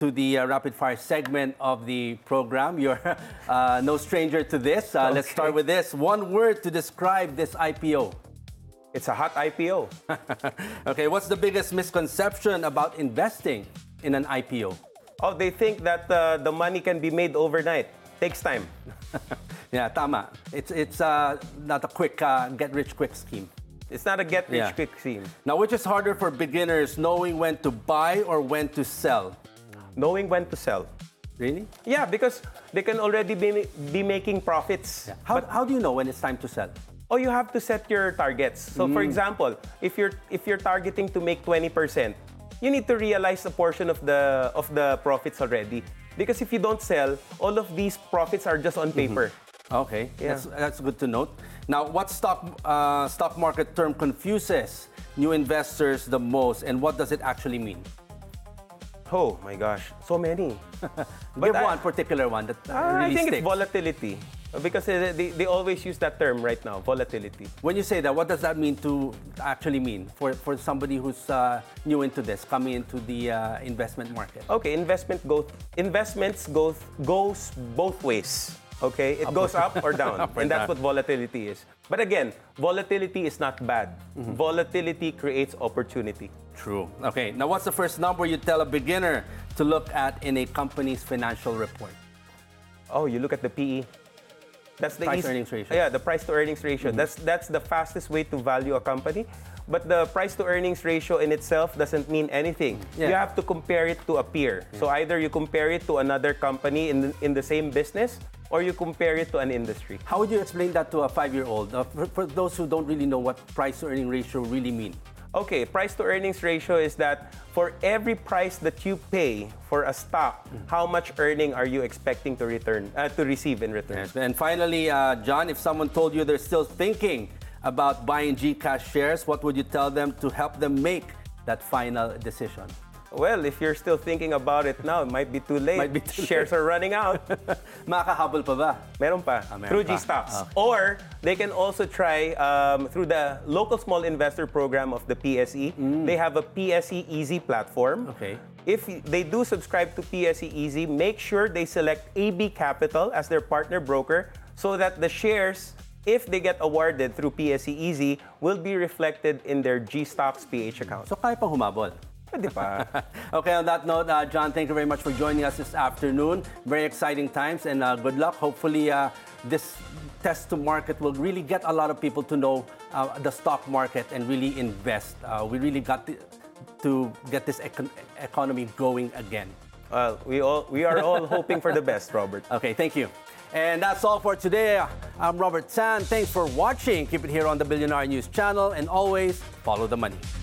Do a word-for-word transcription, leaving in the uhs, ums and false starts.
to the uh, rapid fire segment of the program. You're uh, no stranger to this. Uh, okay. Let's start with this. One word to describe this I P O. It's a hot I P O. Okay, what's the biggest misconception about investing in an I P O? Oh, they think that uh, the money can be made overnight. Takes time. Yeah, tama. It's, it's uh, not a quick uh, get-rich-quick scheme. It's not a get-rich-quick yeah. scheme. Now, which is harder for beginners, knowing when to buy or when to sell? Knowing when to sell. Really? Yeah, because they can already be, be making profits. Yeah. How, but, how do you know when it's time to sell? Oh, you have to set your targets. So, mm. for example, if you're if you're targeting to make twenty percent, you need to realize a portion of the of the profits already. Because if you don't sell, all of these profits are just on paper. Mm-hmm. Okay, yeah. that's, that's good to note. Now, what stock uh, stock market term confuses new investors the most, and what does it actually mean? Oh my gosh, so many. Give I, one particular one that uh, uh, really I think sticks. It's volatility. Because they, they always use that term right now, volatility. When you say that, what does that mean to actually mean for, for somebody who's uh, new into this, coming into the uh, investment market? Okay, investment goes, investments goes, goes both ways. Okay, it up goes up or down, up or and that's down. what volatility is. But again, volatility is not bad. Mm-hmm. Volatility creates opportunity. True. Okay, now what's the first number you tell a beginner to look at in a company's financial report? Oh, you look at the P E. That's the price easy, to earnings ratio. Yeah, the price to earnings ratio. Mm-hmm. That's that's the fastest way to value a company. But the price to earnings ratio in itself doesn't mean anything. Yeah. You have to compare it to a peer. Yeah. So either you compare it to another company in the, in the same business, or you compare it to an industry. How would you explain that to a five-year-old? Uh, for, for those who don't really know what price to earning ratio really mean. Okay, price to earnings ratio is that for every price that you pay for a stock, mm. how much earning are you expecting to return uh, to receive in return? Yes. And finally, uh, John, if someone told you they're still thinking about buying GCash shares, what would you tell them to help them make that final decision? Well, if you're still thinking about it now, it might be too late. Might be too Shares late. are running out. Makakahabol pa ba? Meron pa. Ah, meron through pa. G-Stocks. Okay. Or they can also try um, through the local small investor program of the P S E. Mm. They have a P S E Easy platform. Okay. If they do subscribe to P S E Easy, make sure they select A B Capital as their partner broker so that the shares, if they get awarded through P S E Easy, will be reflected in their G-Stocks P H account. So kaya pang humabol? Pwede pa. Okay, on that note, uh, John, thank you very much for joining us this afternoon. Very exciting times, and uh, good luck. Hopefully, uh, this test to market will really get a lot of people to know uh, the stock market and really invest. Uh, we really got to, to get this econ economy going again. Well, we all we are all hoping for the best, Robert. Okay, thank you. And that's all for today. I'm Robert Tan. Thanks for watching. Keep it here on the Billionaire News channel, and always follow the money.